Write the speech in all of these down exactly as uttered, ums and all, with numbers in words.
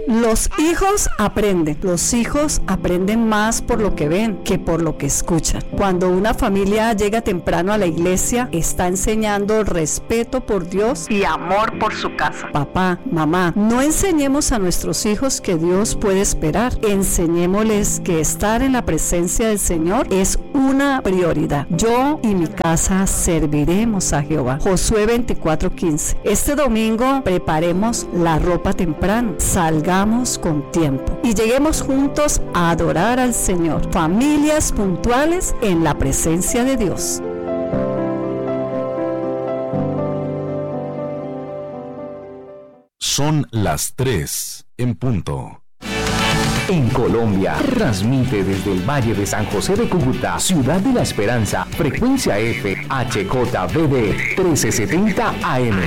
Los hijos aprenden, los hijos aprenden más por lo que ven que por lo que escuchan. Cuando una familia llega temprano a la iglesia, está enseñando respeto por Dios y amor por su casa. Papá, mamá, no enseñemos a nuestros hijos que Dios puede esperar. Enseñémosles que estar en la presencia del Señor es una prioridad. Yo y mi casa serviremos a Jehová. Josué veinticuatro quince. Este domingo preparemos la ropa temprano. Salgamos con tiempo y lleguemos juntos a adorar al Señor. Familias puntuales en la presencia de Dios. Son las tres en punto. En Colombia, transmite desde el Valle de San José de Cúcuta, Ciudad de la Esperanza, frecuencia F, H J B D trece setenta A M.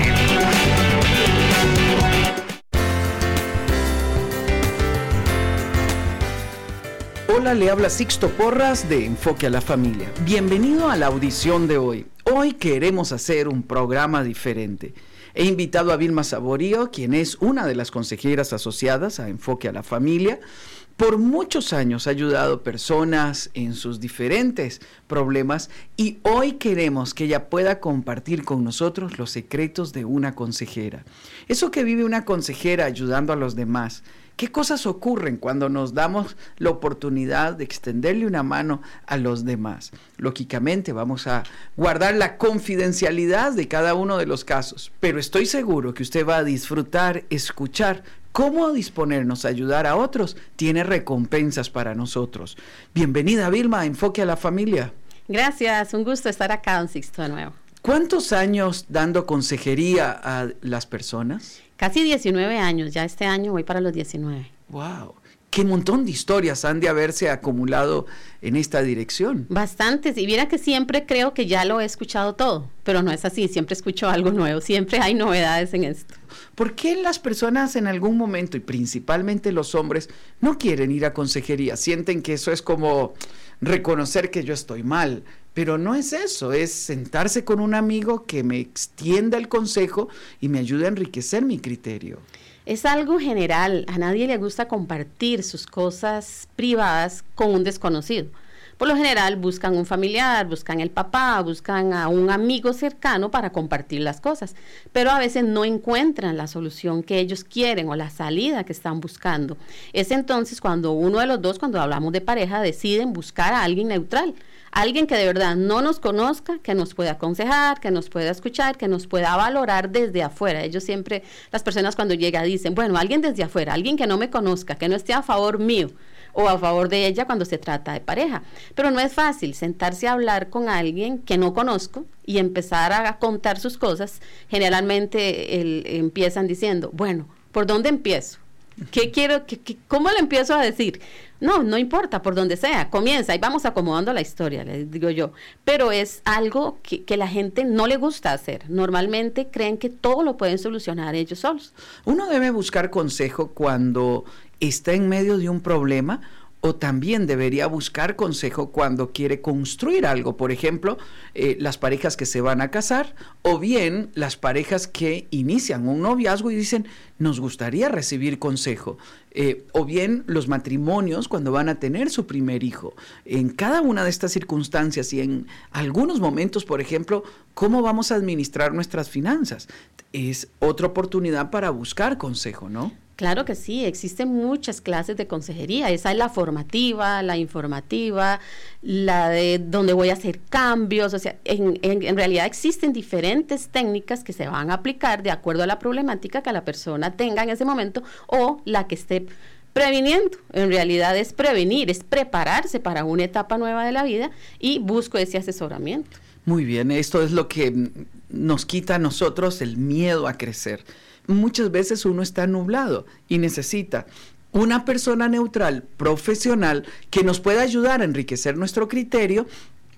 Hola, le habla Sixto Porras de Enfoque a la Familia. Bienvenido a la audición de hoy. Hoy queremos hacer un programa diferente. He invitado a Vilma Saborío, quien es una de las consejeras asociadas a Enfoque a la Familia. Por muchos años ha ayudado personas en sus diferentes problemas y hoy queremos que ella pueda compartir con nosotros los secretos de una consejera. Eso que vive una consejera ayudando a los demás. ¿Qué cosas ocurren cuando nos damos la oportunidad de extenderle una mano a los demás? Lógicamente vamos a guardar la confidencialidad de cada uno de los casos, pero estoy seguro que usted va a disfrutar, escuchar cómo disponernos a ayudar a otros tiene recompensas para nosotros. Bienvenida, Vilma, a Enfoque a la Familia. Gracias, un gusto estar acá, don Sixto, de nuevo. ¿Cuántos años dando consejería a las personas? Casi diecinueve años, ya este año voy para los diecinueve. ¡Wow! ¡Qué montón de historias han de haberse acumulado en esta dirección! Bastantes, y mira que siempre creo que ya lo he escuchado todo, pero no es así, siempre escucho algo nuevo, siempre hay novedades en esto. ¿Por qué las personas en algún momento, y principalmente los hombres, no quieren ir a consejería? Sienten que eso es como reconocer que yo estoy mal. Pero no es eso, es sentarse con un amigo que me extienda el consejo y me ayude a enriquecer mi criterio. Es algo general, a nadie le gusta compartir sus cosas privadas con un desconocido. Por lo general buscan un familiar, buscan el papá, buscan a un amigo cercano para compartir las cosas, pero a veces no encuentran la solución que ellos quieren o la salida que están buscando. Es entonces cuando uno de los dos, cuando hablamos de pareja, deciden buscar a alguien neutral, alguien que de verdad no nos conozca, que nos pueda aconsejar, que nos pueda escuchar, que nos pueda valorar desde afuera. Ellos siempre, las personas cuando llegan dicen, bueno, alguien desde afuera, alguien que no me conozca, que no esté a favor mío o a favor de ella cuando se trata de pareja. Pero no es fácil sentarse a hablar con alguien que no conozco y empezar a contar sus cosas. Generalmente el, empiezan diciendo, bueno, ¿por dónde empiezo? ¿Qué quiero? Qué, qué, ¿Cómo le empiezo a decir? No, no importa, por donde sea, comienza y vamos acomodando la historia, les digo yo. Pero es algo que, que la gente no le gusta hacer. Normalmente creen que todo lo pueden solucionar ellos solos. Uno debe buscar consejo cuando está en medio de un problema, o también debería buscar consejo cuando quiere construir algo. Por ejemplo, eh, las parejas que se van a casar, o bien las parejas que inician un noviazgo y dicen, nos gustaría recibir consejo. Eh, o bien los matrimonios cuando van a tener su primer hijo. En cada una de estas circunstancias y en algunos momentos, por ejemplo, ¿cómo vamos a administrar nuestras finanzas? Es otra oportunidad para buscar consejo, ¿no? Claro que sí, existen muchas clases de consejería, esa es la formativa, la informativa, la de donde voy a hacer cambios, o sea, en, en, en realidad existen diferentes técnicas que se van a aplicar de acuerdo a la problemática que la persona tenga en ese momento o la que esté previniendo. En realidad es prevenir, es prepararse para una etapa nueva de la vida y busco ese asesoramiento. Muy bien, esto es lo que nos quita a nosotros el miedo a crecer. Muchas veces uno está nublado y necesita una persona neutral, profesional, que nos pueda ayudar a enriquecer nuestro criterio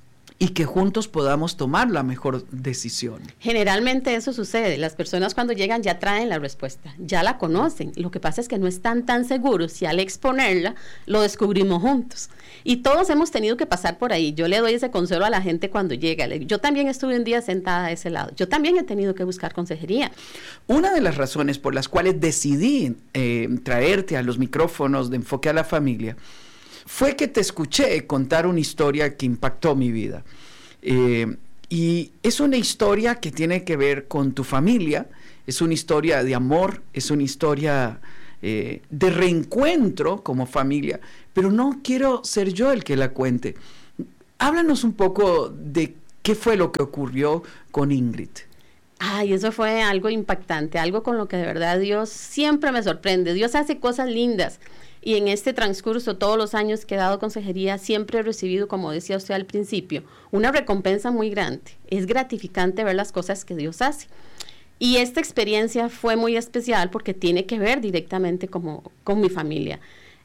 y que juntos podamos tomar la mejor decisión. Generalmente eso sucede. Las personas cuando llegan ya traen la respuesta, ya la conocen. Lo que pasa es que no están tan seguros y al exponerla lo descubrimos juntos. Y todos hemos tenido que pasar por ahí. Yo le doy ese consejo a la gente cuando llega. Yo también estuve un día sentada a ese lado. Yo también he tenido que buscar consejería. Una de las razones por las cuales decidí eh, traerte a los micrófonos de Enfoque a la Familia fue que te escuché contar una historia que impactó mi vida. Eh, y es una historia que tiene que ver con tu familia, es una historia de amor, es una historia eh, de reencuentro como familia, pero no quiero ser yo el que la cuente. Háblanos un poco de qué fue lo que ocurrió con Ingrid. Ay, eso fue algo impactante, algo con lo que de verdad Dios siempre me sorprende. Dios hace cosas lindas. Y en este transcurso, todos los años que he dado consejería, siempre he recibido, como decía usted al principio, una recompensa muy grande. Es gratificante ver las cosas que Dios hace. Y esta experiencia fue muy especial porque tiene que ver directamente como, con mi familia.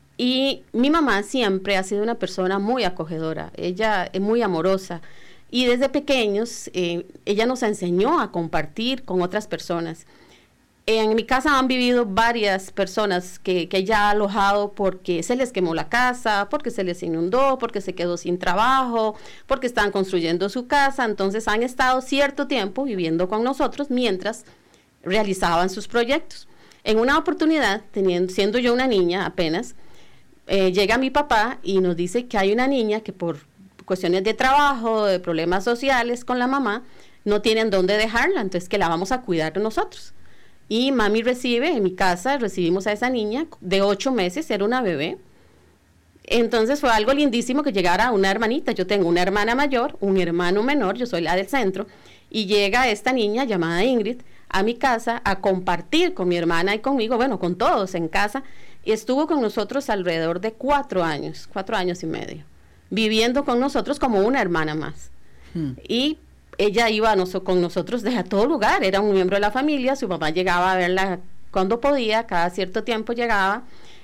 Y mi mamá siempre ha sido una persona muy acogedora, ella es muy amorosa. Y desde pequeños, eh, ella nos enseñó a compartir con otras personas. En mi casa han vivido varias personas que, que ella ha alojado porque se les quemó la casa, porque se les inundó, porque se quedó sin trabajo, porque estaban construyendo su casa. Entonces han estado cierto tiempo viviendo con nosotros mientras realizaban sus proyectos. En una oportunidad, teniendo, siendo yo una niña apenas, eh, llega mi papá y nos dice que hay una niña que por cuestiones de trabajo, de problemas sociales con la mamá, no tienen dónde dejarla, entonces que la vamos a cuidar de nosotros. Y mami recibe, en mi casa recibimos a esa niña de ocho meses, era una bebé. Entonces fue algo lindísimo que llegara una hermanita. Yo tengo una hermana mayor, un hermano menor, yo soy la del centro, y llega esta niña llamada Ingrid a mi casa a compartir con mi hermana y conmigo, bueno, con todos en casa, y estuvo con nosotros alrededor de cuatro años, cuatro años y medio, viviendo con nosotros como una hermana más. Hmm. Y ella iba nos, con nosotros desde todo lugar, era un miembro de la familia, su mamá llegaba a verla cuando podía, cada cierto tiempo llegaba,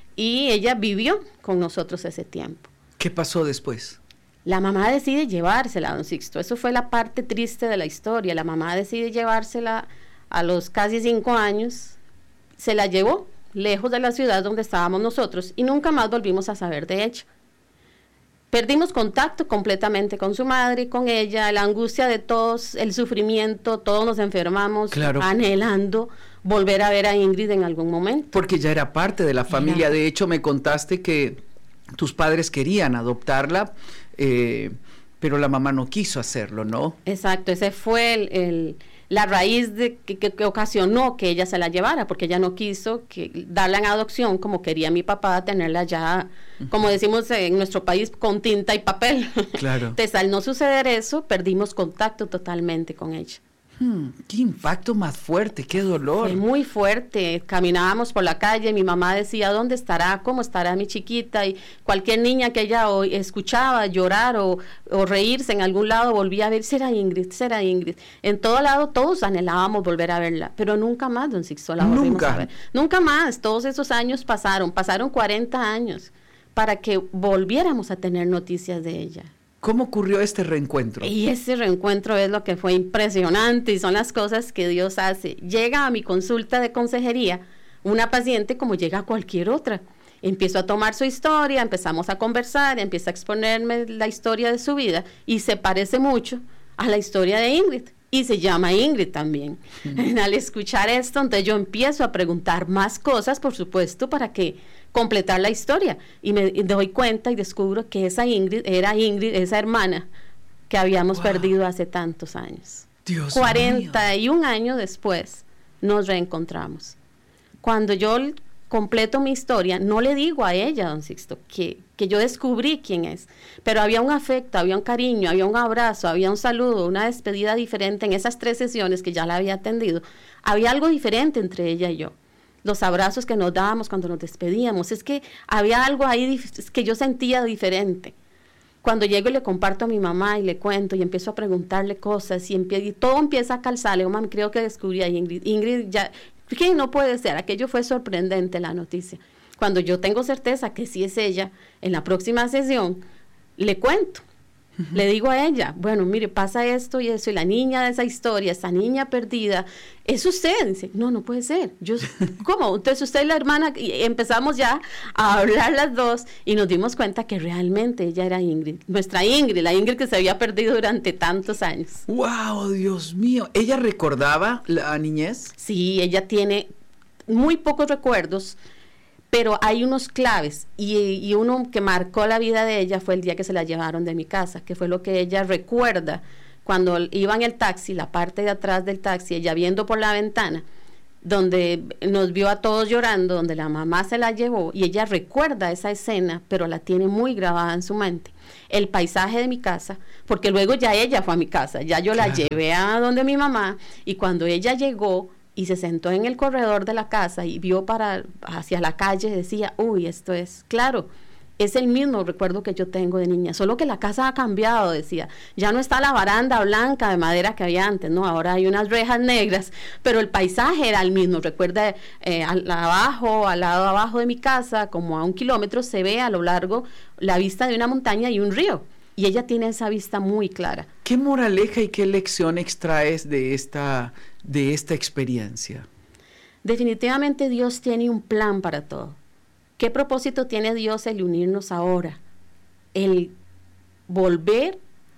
y ella vivió con nosotros ese tiempo. ¿Qué pasó después? La mamá decide llevársela a don Sixto, eso fue la parte triste de la historia, la mamá decide llevársela a los casi cinco años, se la llevó lejos de la ciudad donde estábamos nosotros, y nunca más volvimos a saber de ella. Perdimos contacto completamente con su madre, con ella, la angustia de todos, el sufrimiento, todos nos enfermamos, claro, anhelando volver a ver a Ingrid en algún momento. Porque ya era parte de la familia, de hecho me contaste que tus padres querían adoptarla, eh, pero la mamá no quiso hacerlo, ¿no? Exacto, ese fue el... el la raíz de que, que, que ocasionó que ella se la llevara, porque ella no quiso que, darla en adopción como quería mi papá, tenerla ya, uh-huh, como decimos en nuestro país, con tinta y papel. Claro. Entonces, al no suceder eso, perdimos contacto totalmente con ella. Hmm, qué impacto más fuerte, qué dolor. Fue muy fuerte, caminábamos por la calle, mi mamá decía, ¿dónde estará? ¿Cómo estará mi chiquita? Y cualquier niña que ella o, escuchaba llorar o, o reírse en algún lado, volvía a ver, será Ingrid, será Ingrid. En todo lado todos anhelábamos volver a verla, pero nunca más, don Sixto, la volvimos a ver. Nunca más, todos esos años pasaron, pasaron cuarenta años para que volviéramos a tener noticias de ella. ¿Cómo ocurrió este reencuentro? Y ese reencuentro es lo que fue impresionante y son las cosas que Dios hace. Llega a mi consulta de consejería una paciente como llega a cualquier otra. Empiezo a tomar su historia, empezamos a conversar, empieza a exponerme la historia de su vida y se parece mucho a la historia de Ingrid. Y se llama Ingrid también. Mm. Al escuchar esto, entonces yo empiezo a preguntar más cosas, por supuesto, para que completar la historia. Y me doy cuenta y descubro que esa Ingrid era Ingrid, esa hermana que habíamos wow. perdido hace tantos años. Dios cuarenta y un mío. años después nos reencontramos. Cuando yo completo mi historia, no le digo a ella, don Sixto, que, que yo descubrí quién es, pero había un afecto, había un cariño, había un abrazo, había un saludo, una despedida diferente en esas tres sesiones que ya la había atendido. Había algo diferente entre ella y yo. Los abrazos que nos dábamos cuando nos despedíamos, es que había algo ahí que yo sentía diferente. Cuando llego y le comparto a mi mamá y le cuento y empiezo a preguntarle cosas y, empie- y todo empieza a calzar, le digo, mami, creo que descubrí a Ingrid. Ingrid ya, ¿qué? No puede ser, aquello fue sorprendente la noticia. Cuando yo tengo certeza que sí es ella, en la próxima sesión le cuento. Uh-huh. Le digo a ella, bueno, mire, pasa esto y eso, y la niña de esa historia, esa niña perdida, es usted. Dice, no, no puede ser. Yo, ¿cómo? Entonces usted y la hermana, y empezamos ya a hablar las dos, y nos dimos cuenta que realmente ella era Ingrid, nuestra Ingrid, la Ingrid que se había perdido durante tantos años. ¡Wow, Dios mío! ¿Ella recordaba la niñez? Sí, ella tiene muy pocos recuerdos, pero hay unos claves, y, y uno que marcó la vida de ella fue el día que se la llevaron de mi casa, que fue lo que ella recuerda cuando iba en el taxi, la parte de atrás del taxi, ella viendo por la ventana, donde nos vio a todos llorando, donde la mamá se la llevó, y ella recuerda esa escena, pero la tiene muy grabada en su mente. El paisaje de mi casa, porque luego ya ella fue a mi casa, ya yo claro. la llevé a donde mi mamá, y cuando ella llegó, y se sentó en el corredor de la casa y vio para hacia la calle, decía, uy, esto es, claro, es el mismo recuerdo que yo tengo de niña, solo que la casa ha cambiado, decía, ya no está la baranda blanca de madera que había antes, no, ahora hay unas rejas negras, pero el paisaje era el mismo. Recuerda, eh, al, abajo, al lado abajo de mi casa, como a un kilómetro, se ve a lo largo la vista de una montaña y un río, y ella tiene esa vista muy clara. ¿Qué moraleja y qué lección extraes de esta, de esta experiencia? Definitivamente Dios tiene un plan para todo. ¿Qué propósito tiene Dios el unirnos ahora? El volver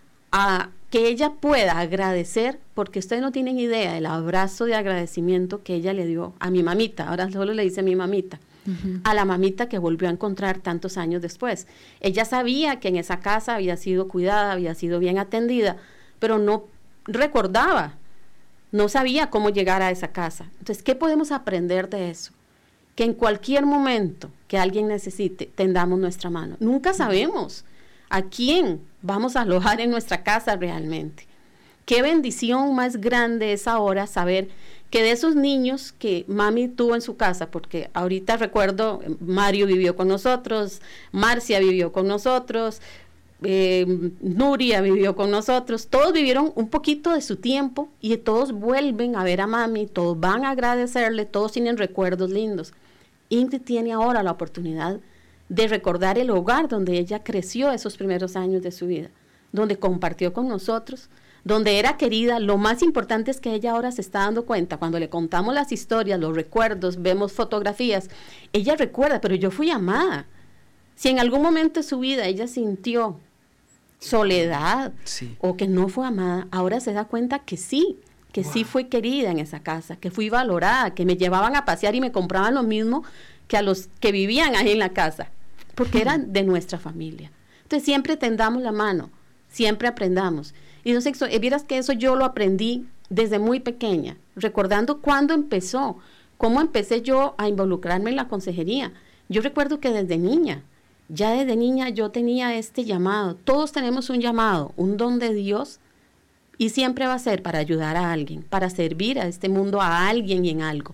a que ella pueda agradecer, porque ustedes no tienen idea el abrazo de agradecimiento que ella le dio a mi mamita, ahora solo le dice mi mamita, uh-huh. a la mamita que volvió a encontrar tantos años después. Ella sabía que en esa casa había sido cuidada, había sido bien atendida, pero no recordaba, no sabía cómo llegar a esa casa. Entonces, ¿qué podemos aprender de eso? Que en cualquier momento que alguien necesite, tendamos nuestra mano. Nunca sabemos a quién vamos a alojar en nuestra casa realmente. Qué bendición más grande es ahora saber que de esos niños que mami tuvo en su casa, porque ahorita recuerdo, Mario vivió con nosotros, Marcia vivió con nosotros, eh, Nuria vivió con nosotros, todos vivieron un poquito de su tiempo y todos vuelven a ver a mami, todos van a agradecerle, todos tienen recuerdos lindos. Ingrid tiene ahora la oportunidad de recordar el hogar donde ella creció esos primeros años de su vida, donde compartió con nosotros, donde era querida. Lo más importante es que ella ahora se está dando cuenta, cuando le contamos las historias, los recuerdos, vemos fotografías, ella recuerda, pero yo fui amada. Si en algún momento de su vida ella sintió soledad sí. o que no fue amada, ahora se da cuenta que sí, que wow. sí fui querida en esa casa, que fui valorada, que me llevaban a pasear y me compraban lo mismo que a los que vivían ahí en la casa, porque eran de nuestra familia. Entonces siempre tendamos la mano, siempre aprendamos. Y no sé, vieras que eso yo lo aprendí desde muy pequeña, recordando cuándo empezó, cómo empecé yo a involucrarme en la consejería. Yo recuerdo que desde niña, ya desde niña yo tenía este llamado. Todos tenemos un llamado, un don de Dios, y siempre va a ser para ayudar a alguien, para servir a este mundo, a alguien y en algo.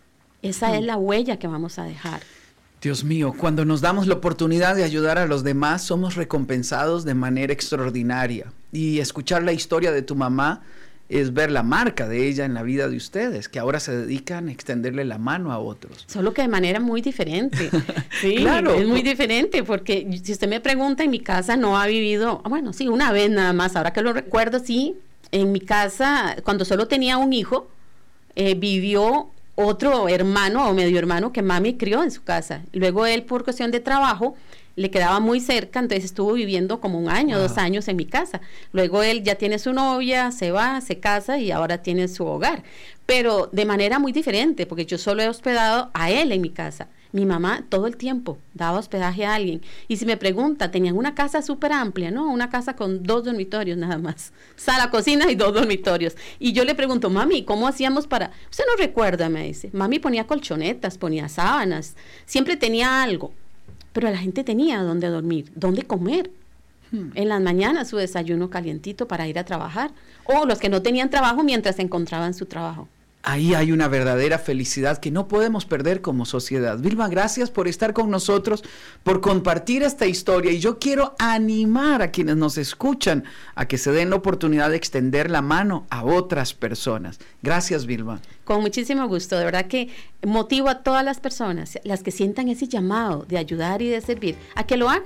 Esa hmm. es la huella que vamos a dejar. Dios mío, cuando nos damos la oportunidad de ayudar a los demás, somos recompensados de manera extraordinaria. Y escuchar la historia de tu mamá es ver la marca de ella en la vida de ustedes, que ahora se dedican a extenderle la mano a otros. Solo que de manera muy diferente. Sí, claro. Es muy diferente, porque si usted me pregunta, en mi casa no ha vivido, bueno, sí, una vez nada más, ahora que lo recuerdo, sí, en mi casa, cuando solo tenía un hijo, eh, vivió otro hermano o medio hermano que mami crió en su casa. Luego él, por cuestión de trabajo, le quedaba muy cerca, entonces estuvo viviendo como un año, wow. dos años en mi casa. Luego él ya tiene su novia, se va, se casa y ahora tiene su hogar. Pero de manera muy diferente, porque yo solo he hospedado a él en mi casa. Mi mamá todo el tiempo daba hospedaje a alguien. Y si me pregunta, tenían una casa súper amplia, ¿no? Una casa con dos dormitorios nada más. Sala, cocina y dos dormitorios. Y yo le pregunto, mami, ¿cómo hacíamos para...? Usted no recuerda, me dice. Mami ponía colchonetas, ponía sábanas. Siempre tenía algo. Pero la gente tenía dónde dormir, dónde comer. Hmm. En las mañanas su desayuno calientito para ir a trabajar. O los que no tenían trabajo mientras se encontraban su trabajo. Ahí hay una verdadera felicidad que no podemos perder como sociedad. Vilma, gracias por estar con nosotros, por compartir esta historia. Y yo quiero animar a quienes nos escuchan a que se den la oportunidad de extender la mano a otras personas. Gracias, Vilma. Con muchísimo gusto. De verdad que motivo a todas las personas, las que sientan ese llamado de ayudar y de servir, a que lo hagan.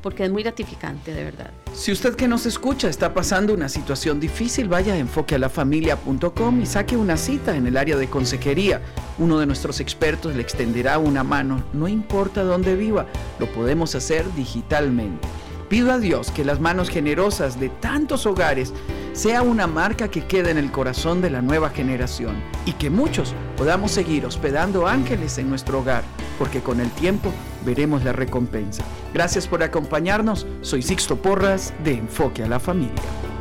porque es muy gratificante, de verdad. Si usted que nos escucha está pasando una situación difícil, vaya a enfoque a la familia punto com y saque una cita en el área de consejería. Uno de nuestros expertos le extenderá una mano, no importa dónde viva, lo podemos hacer digitalmente. Pido a Dios que las manos generosas de tantos hogares sea una marca que quede en el corazón de la nueva generación y que muchos podamos seguir hospedando ángeles en nuestro hogar, porque con el tiempo veremos la recompensa. Gracias por acompañarnos. Soy Sixto Porras de Enfoque a la Familia.